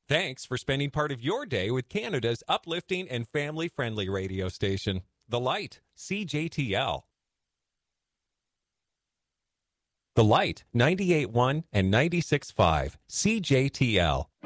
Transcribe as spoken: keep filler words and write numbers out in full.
Thanks for spending part of your day with Canada's uplifting and family-friendly radio station, The Light, C J T L. The Light, ninety-eight point one and ninety-six point five, C J T L.